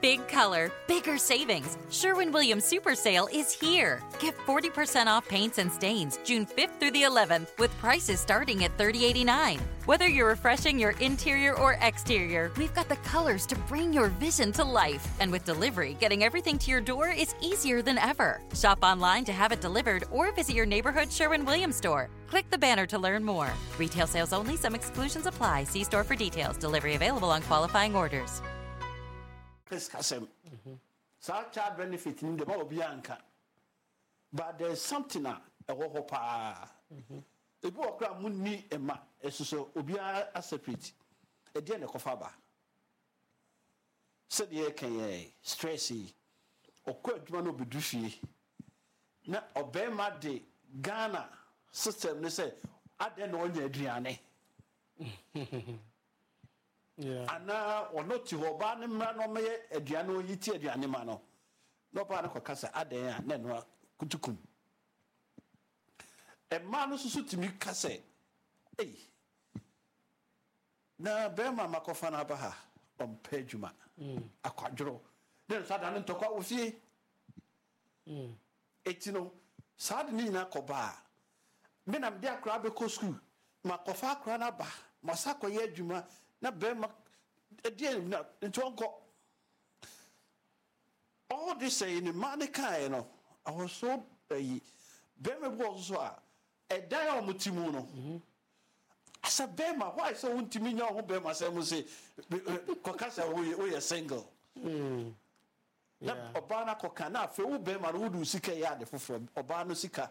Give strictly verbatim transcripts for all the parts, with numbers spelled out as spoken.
Big color, bigger savings. Sherwin-Williams Super Sale is here. Get forty percent off paints and stains June fifth through the eleventh with prices starting at thirty eighty-nine. Whether you're refreshing your interior or exterior, we've got the colors to bring your vision to life. And with delivery, getting everything to your door is easier than ever. Shop online to have it delivered or visit your neighborhood Sherwin-Williams store. Click the banner to learn more. Retail sales only. Some exclusions apply. See store for details. Delivery available on qualifying orders. Kasem. So child benefit in the Bianca. But there's something a wohopa. The book moon me a ma, so Ubia a separate. A dear Kofaba. Said ye can ye, stressy, or quite one of Bedushi. Now, obey my day, Ghana system, they say, I don't know Adriane. Yeah. And now, or not to Obana man or me, Adriano, Yiti, Adrianimano. No Panaco Casa, Adea, Nenwa, Kutukum. A man who suit to me, Casse. Eh. Now, Bema Macofana Baha, on Pejuma, a quadro. Then Sadan to call with ye. Etino, Sardina Coba. Men am there Crabico school, Macofa Cranaba, Masako Yejuma. Na Bema, a dear, not into uncle. All this saying in Manica, you know, I was so a Bema was a dial mutimuno. I said, Bema, why so won't me know who Bema said, say, Cocasa, we are single. Obana Cocana, for Bema, who do Sika Yard from Obano Sika.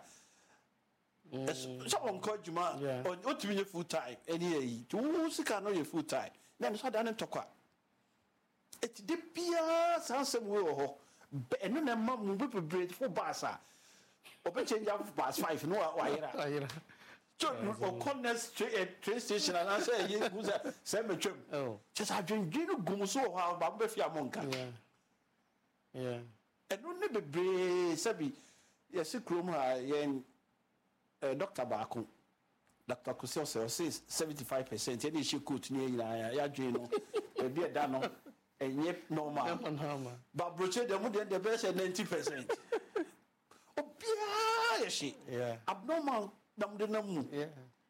Someone called you, man, or not to be full time, and ye, to Sika know your full time. Then so done to quack. It's the Pia Sansom will, and then a mum will be bread for Bassa. Or change out past five, no, why. Or corners train station, and I say, who's a cemetery. Oh, just I drink Gino Gumuso, how about Befia Monka. Yeah. And only the Bray Sabi, yes, Kroma, yen. Uh, Doctor Baku, Doctor Kusel says seventy-five percent. Any she could near Yajino, a beer dano, and yet normal. But Broche, the mood the best at ninety percent. Oh, yeah, she. Yeah. Abnormal, dum the num. Yeah.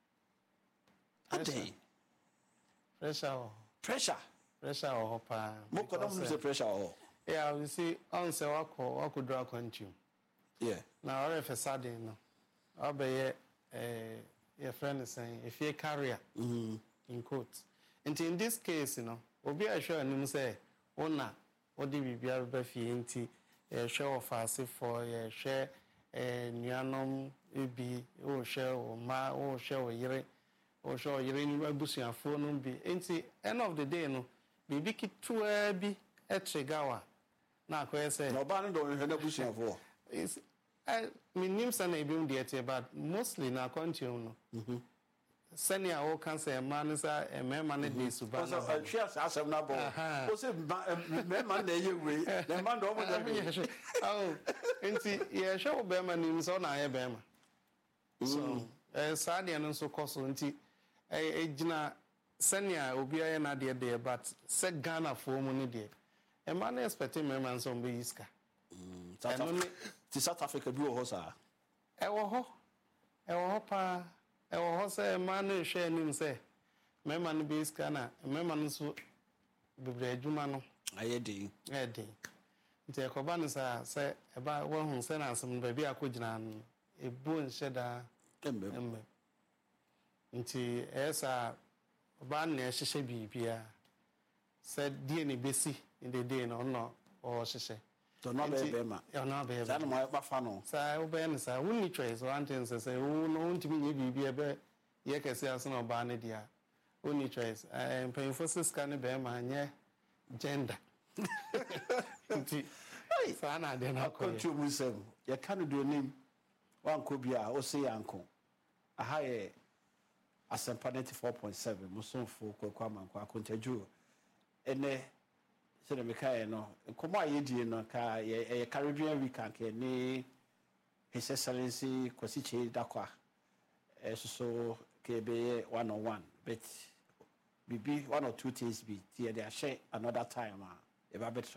A day. Pressure. Pressure. Pressure or hopper. Mokodam pressure. Yeah, you see, on say, I could draw continue. Yeah. Now, if a sudden, no. I'll be a your friend is saying if you carrier in quotes. And in this case, you know, we'll be sure and say, oh, na, what did we be able to find a show of us for a share a Nianum, be or share or ma or share or yere or show your in bush and phone be. And see, end of the day, no, be big to be at Chegawa. Now, I say, no, but I don't have a bush and four. I mean, names are not being but mostly now continue. Mm-hmm. Senior all cancer, man is a man managed to Subana. She has asked him now. Was it man the year way? The man over there. Oh, and see, yeah, show Bema names on I Bema. So, Sadi and so costly. A Gina Senior will be an idea there, but set Ghana for money there. A man expecting members on Biska. The South Africa do hosa. Ewo ho. Ewo ho pa. Ewo ho say man no hwe anim say. Me man be scanner. Me man so bebre adwuma no. Ayedi. Ayedi. Nti ekoba no sa say eba wo hu say na asem ba bi akogina no. Ebu nheda embe. Nti esa oba na ehye bibia. Say die ne besi in the day no no o hye. So no be Bema. Yeah, no be. Say no mo ba fa no. Say wo be no say wo ni choice one thing say say wo no ntimi nye bibia be ye kese aso no ba ne dia. Wo ni choice. Eh mpanyfo siska ne Bema nye gender. Nti sa na de na ko. Kontu mu sem. Ye kan do nim. Wan ko bia o se yanko. Aha ye Asempa ninety-four point seven musonfo kwakwa manko akontaju. Ene se de mekae no komo ayedie no ka ye Caribbean weekend ke ni His Excellency Kwasiche Dakwa so ke be one on one but bibi one or two things be there they share another time ah e ba bet